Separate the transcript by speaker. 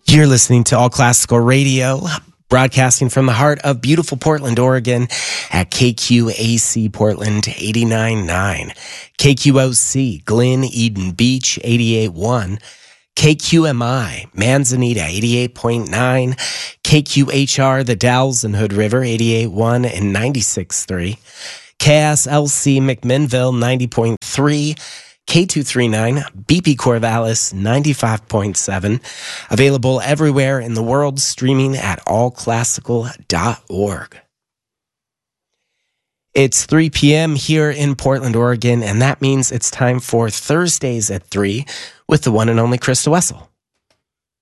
Speaker 1: You're listening to All Classical Radio, broadcasting from the heart of beautiful Portland, Oregon at KQAC Portland 89.9, KQOC Glen Eden Beach 88.1, KQMI Manzanita 88.9, KQHR The Dalles and Hood River 88.1 and 96.3, KSLC McMinnville 90.3, K239, BP Corvallis 95.7, available everywhere in the world, streaming at allclassical.org. It's 3 p.m. here in Portland, Oregon, and that means it's time for Thursdays at 3 with the one and only Krista Wessel.